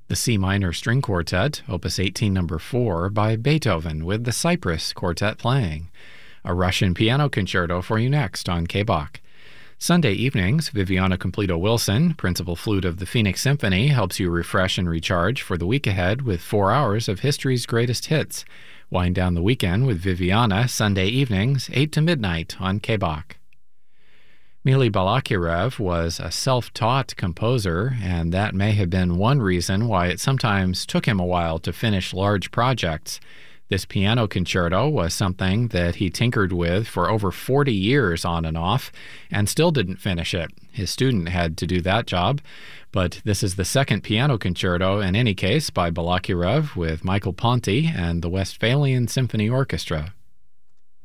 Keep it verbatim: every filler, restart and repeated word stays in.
The C minor string quartet, opus eighteen number four, by Beethoven, with the Cyprus Quartet playing. A Russian piano concerto for you next on K B O C. Sunday evenings, Viviana Completo Wilson, principal flute of the Phoenix Symphony, helps you refresh and recharge for the week ahead with four hours of history's greatest hits. Wind down the weekend with Viviana, Sunday evenings, eight to midnight on K B O C. Mily Balakirev was a self-taught composer, and that may have been one reason why it sometimes took him a while to finish large projects. This piano concerto was something that he tinkered with for over forty years on and off, and still didn't finish it. His student had to do that job, but this is the second piano concerto in any case by Balakirev with Michael Ponti and the Westphalian Symphony Orchestra.